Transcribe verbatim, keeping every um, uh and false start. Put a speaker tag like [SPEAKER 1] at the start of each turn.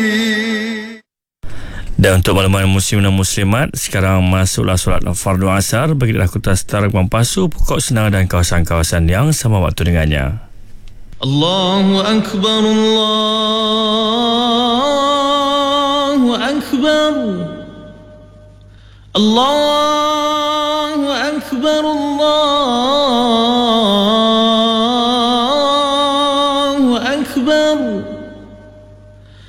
[SPEAKER 1] Dan untuk makluman muslim dan muslimat, sekarang masuklah solat fardu asar bagi Kota Setara, Pampasu, Pokok Senang dan kawasan-kawasan yang sama waktu dengannya.
[SPEAKER 2] Allahu Akbar, Allahu Akbar, Allahu Akbar, Allah